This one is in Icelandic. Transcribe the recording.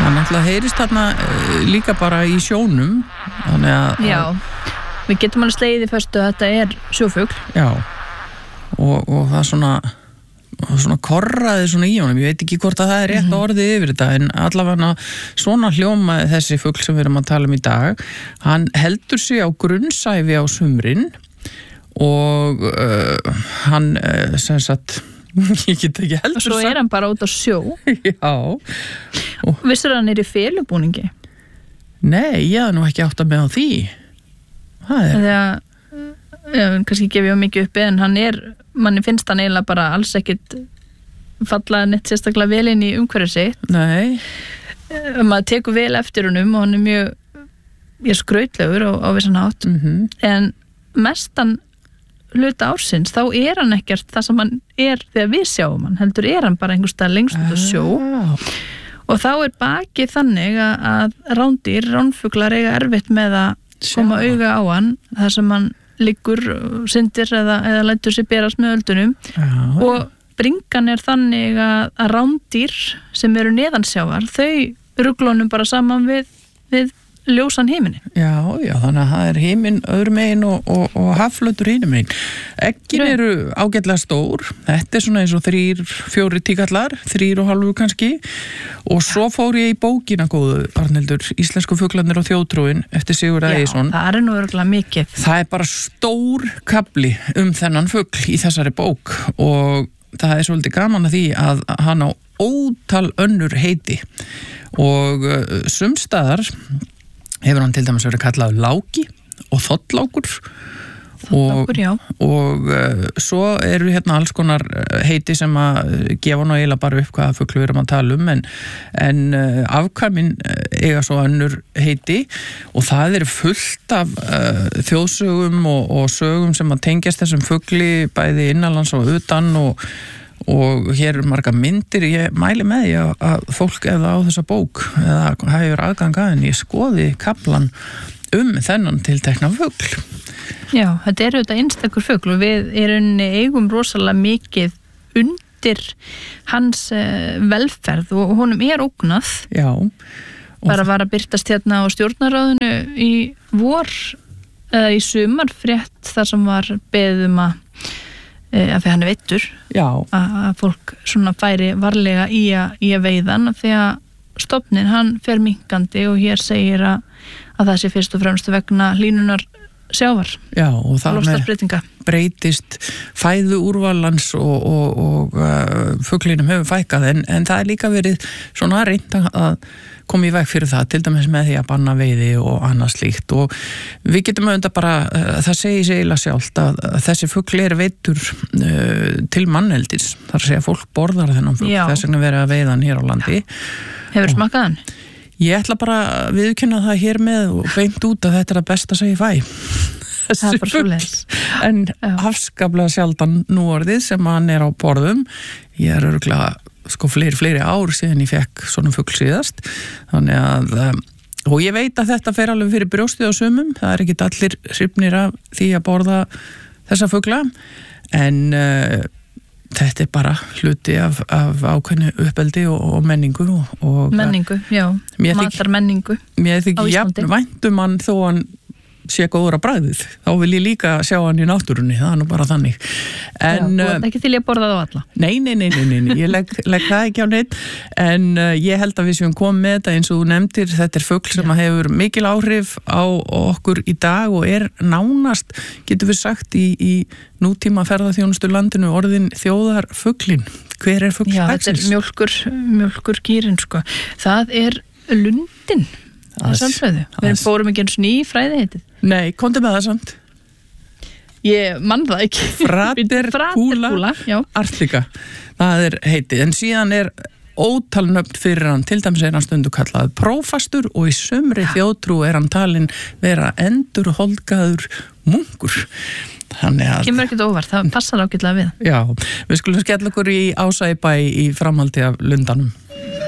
hann náttúrulega heyrist þarna líka bara í sjónum, þannig að... Já, við getum alveg slegið í föstu að þetta sjófugl. Já, og það svona korraði svona í honum, ég veit ekki hvort að það rétt orðið yfir þetta, en allavega svona hljómaði þessi fugl sem við erum að tala um í dag, hann heldur sig á grunnsævi á sumrin og hann sem sagt, ég get ekki heldur og svo hann bara út á sjó. Já. Vissir hann í felubúningi? Nei, ég hafði nú ekki átt að með á því. Þegar kannski gef ég mikið uppi, en manni finnst hann eiginlega bara alls ekkit falla neitt sérstaklega vel inn í umhverfið sitt. Nei. Maður tekur vel eftir honum og hann mjög skrautlegur á vissan hátt. En mestan hluta ársins, þá hann ekkert það sem hann þegar við sjáum hann, heldur hann bara einhvers stað lengst út á sjó. Og þá bakið þannig að ránfuglar eiga erfitt með að koma auga á hann, þar sem hann liggur, syndir eða lætur sér berast með öldunum. Og bringan þannig að rándýr sem eru neðansjávar, þau ruglunum bara saman við ljósan heiminin. Já, þannig að það heiminn öðrum megin og hafflötur hinum megin. Eggin eru ágætlega stór, þetta svona eins og 3-4 tíkallar, 3,5 kannski, og svo fór ég í bókina góðu, Arnhildur, Íslensku fuglarnir og þjóðtrúin eftir Sigurð Ægisson. Já, það nú örugglega mikið. Það bara stór kafli þennan fugl í þessari bók og það svolítið gaman að því að hann á ótal önnur heiti og sumstaðar hefur hann til dæmis verið kallað láki og þottlákur og svo eru alls konar heiti sem að gefa nú eiginlega bara upp hvaða fugl við erum að tala um en afkvæmin eiga svo önnur heiti og það fullt af þjóðsögum og sögum sem að tengjast þessum fugli bæði innanlands og utan og hér marga myndir, ég mæli með því að fólk eða á þessa bók eða hefur aðgang að henni skoði kaflan þennan tiltekna fugl. Já, þetta auðvitað einstakur fugl og við eigum rosalega mikið undir hans velferð og honum ógnað. Já. Bara var að birtast hérna á stjórnarráðinu í vor eða í sumar frétt þar sem var beðið að því hann veittur að fólk svona færi varlega í að veiðan því að stofnin hann fer minkandi og hér segir að það sé fyrst og fremst vegna hlýnunar sjávar. Já, og það breytist fæðu úrvalans og fuglinum hefur fækkað en það líka verið svona reynt að koma í veg fyrir það, til dæmis með því að banna veiði og annað slíkt og við getum auðvitað bara, það segir sig eiginlega sjálft að þessi fugl veiddur til manneldis, þar segja fólk borðar þennan fugl, þess vegna verið að veiða hann hér á landi. Hefur smakað hann? Ég ætla bara að viðurkenna það hér með og beint út að þetta það besta sem ég fæ. Það bara svoleiðis. En afskaplega sjaldan núorðið sem hann á borðum, ég örugglega fleiri ár síðan ég fekk svona fugl síðast þannig að og ég veit að þetta fer alveg fyrir brjóstið á sumum það ekki allir hrifnir af því að borða þessa fugla en þetta bara hluti af ákveðnu uppeldi og menningu og menningu, já, matarmenningu mér þykir jafn væntum hann þó hann sé góður að bragðið, þá vil ég líka sjá hann í náttúrunni, það bara þannig en, já, þú ekki til ég borða það á alla? Nei, ég legg það ekki á neitt en ég held að við séum komið með þetta eins og þú nefndir, þetta fugl sem hefur mikil áhrif á okkur í dag og nánast, getur við sagt í nútíma ferðaþjónustu landinu orðin þjóðarfuglin hver fugl dagsins? Já, þetta mjólkur kýrin sko, það lundin við fórum ekki eins og ný fræði heitið. Nei, komdu með það samt. Ég mann það ekki. Fraterpula artika. Það heitið. En síðan ótal nöfn fyrir hann. Til dæmis hann stundu kallað prófastur og í sumri þjóðtrú hann talinn vera endurholdgaður munkur. Kemur ekkert óvart, það passar ágætlega við. Já, við skulum skella okkur í Ásæbæ í framhaldi af lundanum.